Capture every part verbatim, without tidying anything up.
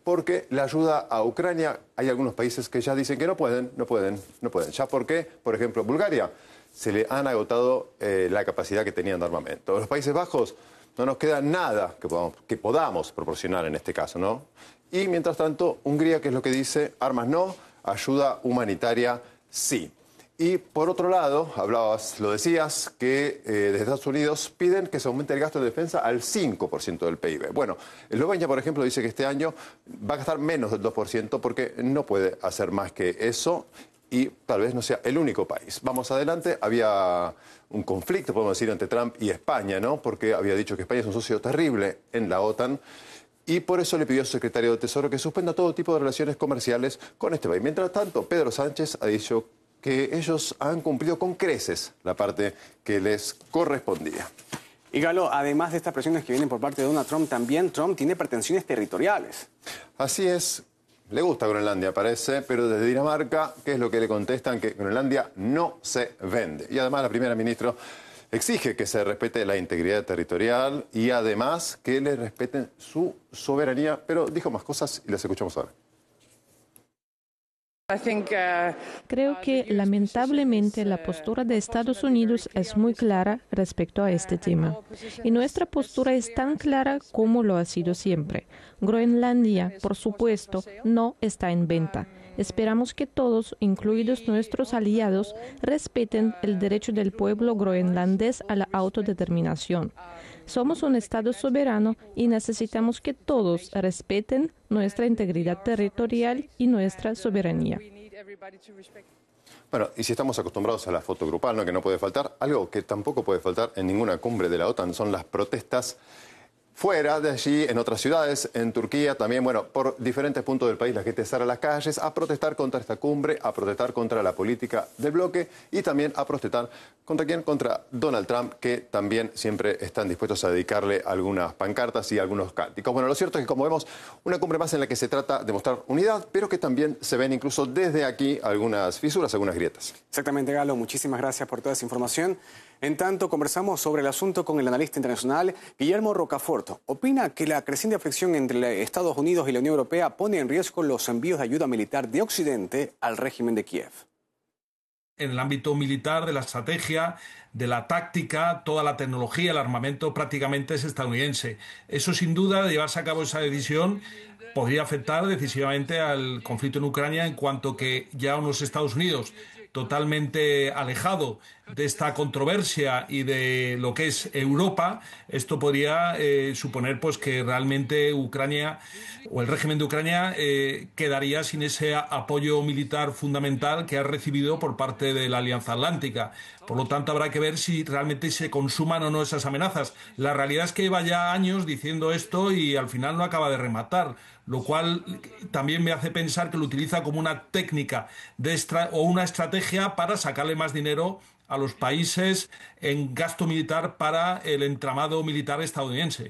porque la ayuda a Ucrania, hay algunos países que ya dicen que no pueden, no pueden, no pueden. ¿Ya por qué? Por ejemplo, Bulgaria, se le han agotado eh, la capacidad que tenían de armamento. Los Países Bajos, no nos queda nada que podamos, que podamos proporcionar en este caso, ¿no? Y mientras tanto, Hungría, ¿qué es lo que dice? Armas no, ayuda humanitaria sí. Y por otro lado, hablabas, lo decías, que eh, desde Estados Unidos piden que se aumente el gasto de defensa al cinco por ciento del P I B. Bueno, Eslovenia, por ejemplo, dice que este año va a gastar menos del dos por ciento porque no puede hacer más que eso y tal vez no sea el único país. Vamos adelante, había un conflicto, podemos decir, entre Trump y España, ¿no? Porque había dicho que España es un socio terrible en la OTAN. Y por eso le pidió a su secretario de Tesoro que suspenda todo tipo de relaciones comerciales con este país. Mientras tanto, Pedro Sánchez ha dicho que ellos han cumplido con creces la parte que les correspondía. Y Galo, además de estas presiones que vienen por parte de Donald Trump, también Trump tiene pretensiones territoriales. Así es. Le gusta Groenlandia, parece, pero desde Dinamarca, ¿qué es lo que le contestan? Que Groenlandia no se vende. Y además la primera ministra exige que se respete la integridad territorial y además que le respeten su soberanía, pero dijo más cosas y las escuchamos ahora. Creo que lamentablemente la postura de Estados Unidos es muy clara respecto a este tema. Y nuestra postura es tan clara como lo ha sido siempre. Groenlandia, por supuesto, no está en venta. Esperamos que todos, incluidos nuestros aliados, respeten el derecho del pueblo groenlandés a la autodeterminación. Somos un Estado soberano y necesitamos que todos respeten nuestra integridad territorial y nuestra soberanía. Bueno, y si estamos acostumbrados a la foto grupal, ¿no?, que no puede faltar, algo que tampoco puede faltar en ninguna cumbre de la OTAN son las protestas fuera de allí, en otras ciudades, en Turquía también, bueno, por diferentes puntos del país la gente sale a las calles a protestar contra esta cumbre, a protestar contra la política del bloque y también a protestar contra quién, contra Donald Trump, que también siempre están dispuestos a dedicarle algunas pancartas y algunos cánticos. Bueno, lo cierto es que, como vemos, una cumbre más en la que se trata de mostrar unidad, pero que también se ven incluso desde aquí algunas fisuras, algunas grietas. Exactamente, Galo, muchísimas gracias por toda esa información. En tanto, conversamos sobre el asunto con el analista internacional Guillermo Rocafort. Opina que la creciente fricción entre Estados Unidos y la Unión Europea pone en riesgo los envíos de ayuda militar de Occidente al régimen de Kiev. En el ámbito militar, de la estrategia, de la táctica, toda la tecnología, el armamento prácticamente es estadounidense. Eso, sin duda, de llevarse a cabo esa decisión, podría afectar decisivamente al conflicto en Ucrania, en cuanto que ya unos Estados Unidos totalmente alejado de esta controversia y de lo que es Europa, esto podría eh, suponer pues que realmente Ucrania o el régimen de Ucrania eh, quedaría sin ese apoyo militar fundamental que ha recibido por parte de la Alianza Atlántica. Por lo tanto, habrá que ver si realmente se consuman o no esas amenazas. La realidad es que lleva ya años diciendo esto y al final no acaba de rematar, lo cual también me hace pensar que lo utiliza como una técnica de extra, o una estrategia para sacarle más dinero a los países en gasto militar para el entramado militar estadounidense.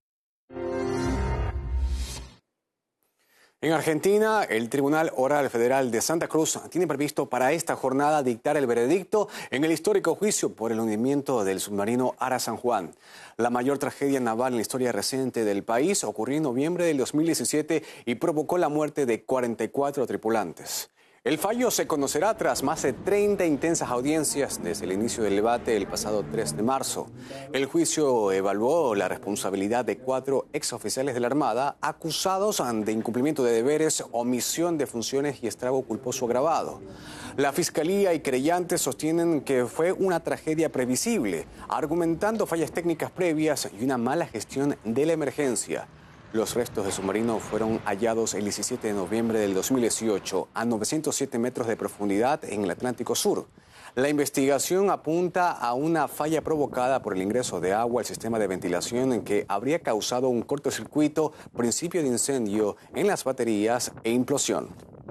En Argentina, el Tribunal Oral Federal de Santa Cruz tiene previsto para esta jornada dictar el veredicto en el histórico juicio por el hundimiento del submarino Ara San Juan. La mayor tragedia naval en la historia reciente del país ocurrió en noviembre del dos mil diecisiete y provocó la muerte de cuarenta y cuatro tripulantes. El fallo se conocerá tras más de treinta intensas audiencias desde el inicio del debate el pasado tres de marzo. El juicio evaluó la responsabilidad de cuatro exoficiales de la Armada acusados de incumplimiento de deberes, omisión de funciones y estrago culposo agravado. La Fiscalía y querellantes sostienen que fue una tragedia previsible, argumentando fallas técnicas previas y una mala gestión de la emergencia. Los restos del submarino fueron hallados el diecisiete de noviembre del dos mil dieciocho a novecientos siete metros de profundidad en el Atlántico Sur. La investigación apunta a una falla provocada por el ingreso de agua al sistema de ventilación en que habría causado un cortocircuito, principio de incendio en las baterías e implosión.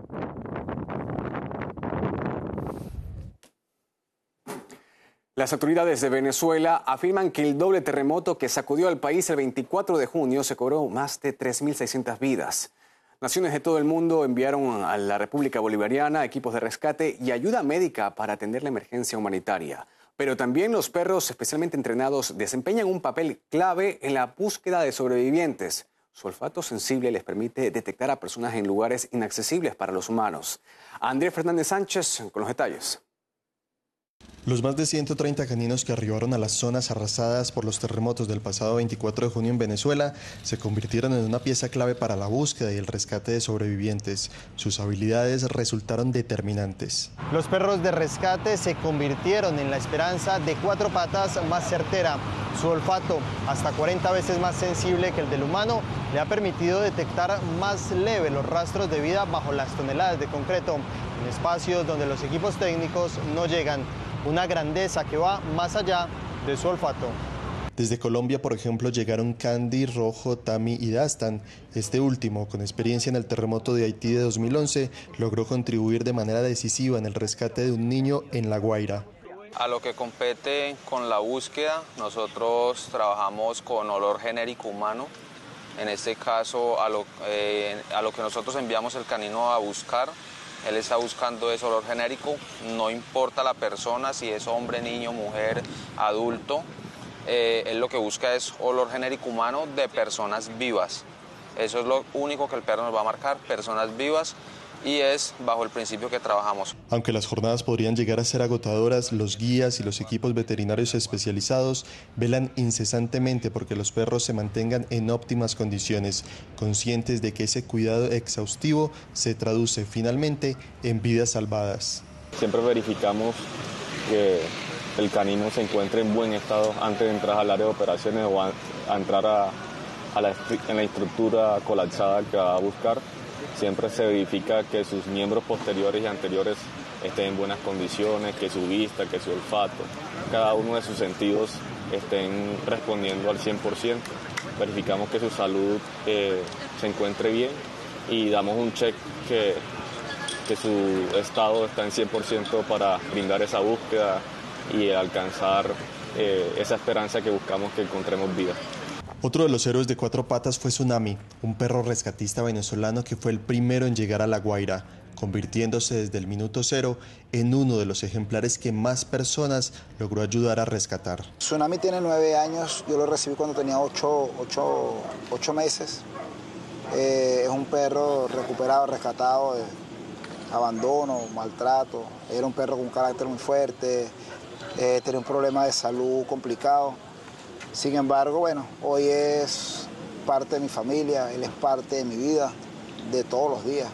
Las autoridades de Venezuela afirman que el doble terremoto que sacudió al país el veinticuatro de junio se cobró más de tres mil seiscientas vidas. Naciones de todo el mundo enviaron a la República Bolivariana equipos de rescate y ayuda médica para atender la emergencia humanitaria. Pero también los perros especialmente entrenados desempeñan un papel clave en la búsqueda de sobrevivientes. Su olfato sensible les permite detectar a personas en lugares inaccesibles para los humanos. Andrés Fernández Sánchez con los detalles. Los más de ciento treinta caninos que arribaron a las zonas arrasadas por los terremotos del pasado veinticuatro de junio en Venezuela se convirtieron en una pieza clave para la búsqueda y el rescate de sobrevivientes. Sus habilidades resultaron determinantes. Los perros de rescate se convirtieron en la esperanza de cuatro patas más certera. Su olfato, hasta cuarenta veces más sensible que el del humano, le ha permitido detectar más leve los rastros de vida bajo las toneladas de concreto, en espacios donde los equipos técnicos no llegan. Una grandeza que va más allá de su olfato. Desde Colombia, por ejemplo, llegaron Candy, Rojo, Tami y Dastan. Este último, con experiencia en el terremoto de Haití de dos mil once, logró contribuir de manera decisiva en el rescate de un niño en La Guaira. A lo que compete con la búsqueda, nosotros trabajamos con olor genérico humano. En este caso, a lo, eh, a lo que nosotros enviamos el canino a buscar, él está buscando ese olor genérico, no importa la persona, si es hombre, niño, mujer, adulto, eh, él lo que busca es olor genérico humano de personas vivas. Eso es lo único que el perro nos va a marcar, personas vivas, y es bajo el principio que trabajamos. Aunque las jornadas podrían llegar a ser agotadoras, los guías y los equipos veterinarios especializados velan incesantemente porque los perros se mantengan en óptimas condiciones, conscientes de que ese cuidado exhaustivo se traduce finalmente en vidas salvadas. Siempre verificamos que el canino se encuentre en buen estado antes de entrar al área de operaciones o a, a entrar a, a la, en la estructura colapsada que va a buscar. Siempre se verifica que sus miembros posteriores y anteriores estén en buenas condiciones, que su vista, que su olfato, cada uno de sus sentidos estén respondiendo al cien por ciento. Verificamos que su salud eh, se encuentre bien y damos un check que, que su estado está en cien por ciento para brindar esa búsqueda y alcanzar eh, esa esperanza que buscamos que encontremos vida. Otro de los héroes de cuatro patas fue Tsunami, un perro rescatista venezolano que fue el primero en llegar a La Guaira, convirtiéndose desde el minuto cero en uno de los ejemplares que más personas logró ayudar a rescatar. Tsunami tiene nueve años, yo lo recibí cuando tenía ocho, ocho, ocho meses. Eh, es un perro recuperado, rescatado de abandono, maltrato. Era un perro con un carácter muy fuerte, eh, tenía un problema de salud complicado. Sin embargo, bueno, hoy es parte de mi familia, él es parte de mi vida, de todos los días.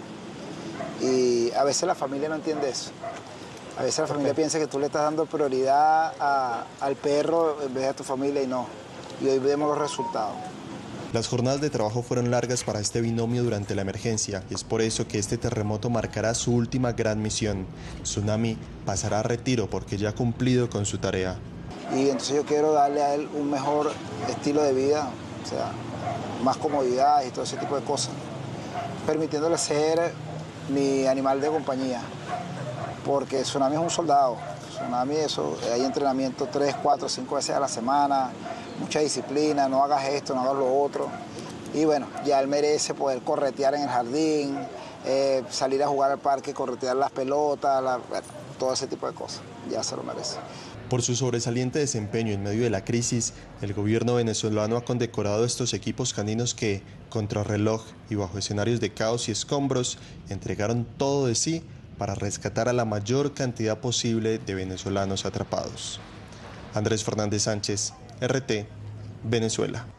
Y a veces la familia no entiende eso. A veces la familia piensa que tú le estás dando prioridad a, al perro en vez de a tu familia y no. Y hoy vemos los resultados. Las jornadas de trabajo fueron largas para este binomio durante la emergencia y es por eso que este terremoto marcará su última gran misión. Tsunami pasará a retiro porque ya ha cumplido con su tarea. Y entonces yo quiero darle a él un mejor estilo de vida, o sea, más comodidad y todo ese tipo de cosas, permitiéndole ser mi animal de compañía, porque Tsunami es un soldado. Tsunami, eso, hay entrenamiento tres, cuatro, cinco veces a la semana, mucha disciplina, no hagas esto, no hagas lo otro. Y bueno, ya él merece poder corretear en el jardín, eh, salir a jugar al parque, corretear las pelotas, la, bueno, todo ese tipo de cosas, ya se lo merece. Por su sobresaliente desempeño en medio de la crisis, el gobierno venezolano ha condecorado estos equipos caninos que, contrarreloj y bajo escenarios de caos y escombros, entregaron todo de sí para rescatar a la mayor cantidad posible de venezolanos atrapados. Andrés Fernández Sánchez, R T, Venezuela.